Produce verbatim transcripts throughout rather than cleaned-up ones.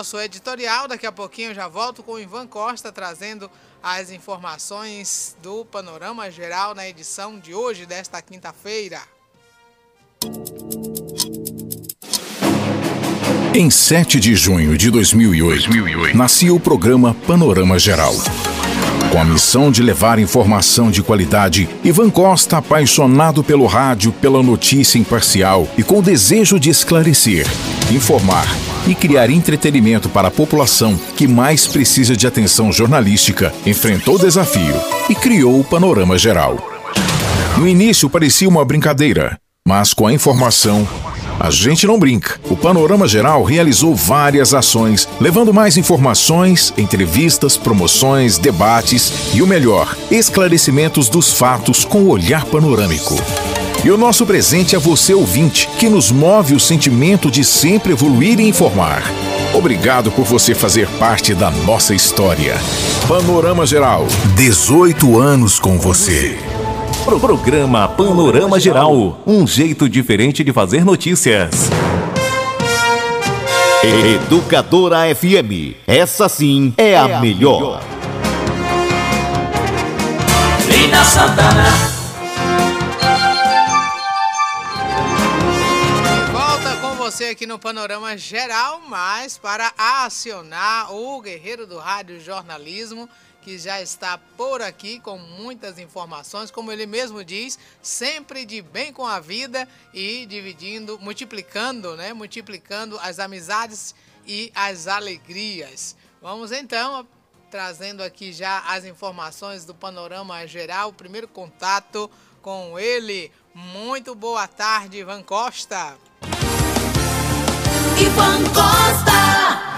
nosso editorial. Daqui a pouquinho eu já volto com o Ivan Costa trazendo as informações do Panorama Geral na edição de hoje, desta quinta-feira. Em sete de junho de dois mil e oito, nascia o programa Panorama Geral. Com a missão de levar informação de qualidade, Ivan Costa, apaixonado pelo rádio, pela notícia imparcial e com o desejo de esclarecer, informar e criar entretenimento para a população que mais precisa de atenção jornalística, enfrentou o desafio e criou o Panorama Geral. No início parecia uma brincadeira, mas com a informação, a gente não brinca. O Panorama Geral realizou várias ações, levando mais informações, entrevistas, promoções, debates e o melhor, esclarecimentos dos fatos com olhar panorâmico. E o nosso presente é você, ouvinte, que nos move o sentimento de sempre evoluir e informar. Obrigado por você fazer parte da nossa história. Panorama Geral, dezoito anos com você. Programa Panorama Geral, um jeito diferente de fazer notícias. Educadora F M, essa sim é a melhor. Lina Santana. Volta com você aqui no Panorama Geral, mas para acionar o guerreiro do rádio jornalismo, que já está por aqui com muitas informações, como ele mesmo diz, sempre de bem com a vida e dividindo, multiplicando, né? Multiplicando as amizades e as alegrias. Vamos então, trazendo aqui já as informações do Panorama Geral, o primeiro contato com ele. Muito boa tarde, Ivan Costa. Ivan Costa.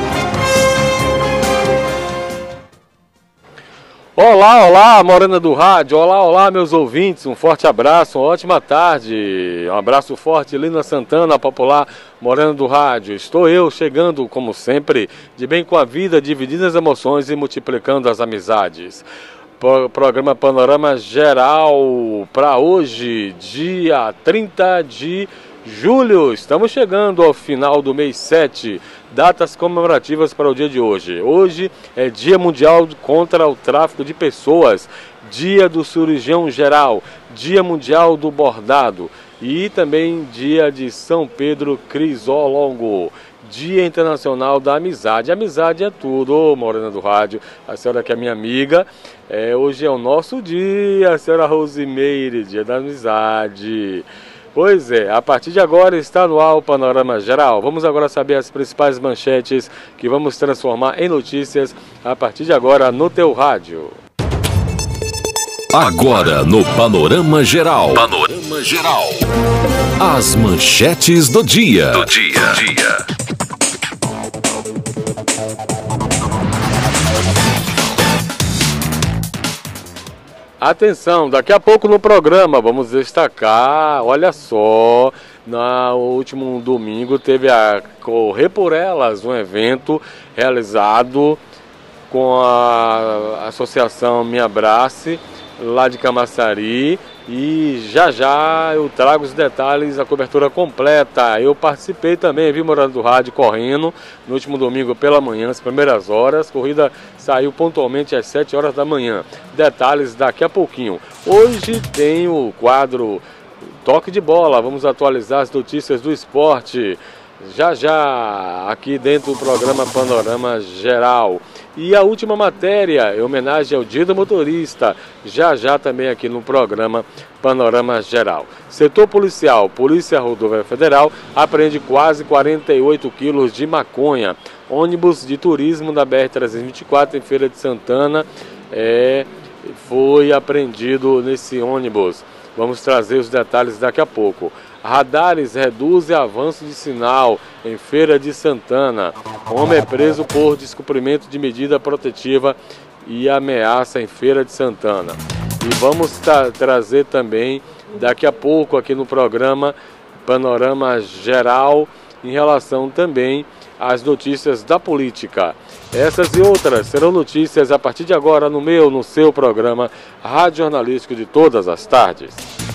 Olá, olá, Morena do Rádio, olá, olá, meus ouvintes, um forte abraço, uma ótima tarde, um abraço forte, Lina Santana, popular Morena do Rádio. Estou eu chegando, como sempre, de bem com a vida, dividindo as emoções e multiplicando as amizades. Pro, programa Panorama Geral para hoje, dia trinta de julho, estamos chegando ao final do mês sete, datas comemorativas para o dia de hoje. Hoje é Dia Mundial contra o Tráfico de Pessoas, Dia do Cirurgião Geral, Dia Mundial do Bordado e também Dia de São Pedro Crisólogo, Dia Internacional da Amizade. Amizade é tudo, ô Morena do Rádio, a senhora que é minha amiga, é, hoje é o nosso dia, a senhora Rosimeire, Dia da Amizade. Pois é, a partir de agora está no ar o Panorama Geral. Vamos agora saber as principais manchetes que vamos transformar em notícias a partir de agora no teu rádio. Agora no Panorama Geral. Panorama Geral. As manchetes do dia. Do dia. dia. Atenção, daqui a pouco no programa vamos destacar, olha só, no último domingo teve a Correr por Elas, um evento realizado com a Associação Me Abrace, lá de Camaçari, e já já eu trago os detalhes, a cobertura completa. Eu participei também, vi Morando do Rádio correndo no último domingo pela manhã, as primeiras horas, a corrida saiu pontualmente às sete horas da manhã. Detalhes daqui a pouquinho. Hoje tem o quadro Toque de Bola, vamos atualizar as notícias do esporte já já aqui dentro do programa Panorama Geral. E a última matéria, em homenagem ao Dia do Motorista, já já também aqui no programa Panorama Geral. Setor policial, Polícia Rodoviária Federal, apreende quase quarenta e oito quilos de maconha. Ônibus de turismo da B R trezentos e vinte e quatro em Feira de Santana é, foi apreendido nesse ônibus. Vamos trazer os detalhes daqui a pouco. Radares reduzem avanço de sinal em Feira de Santana. Homem é preso por descumprimento de medida protetiva e ameaça em Feira de Santana. E vamos tra trazer também daqui a pouco aqui no programa Panorama Geral em relação também às notícias da política. Essas e outras serão notícias a partir de agora no meu, no seu programa Rádio Jornalístico de todas as tardes.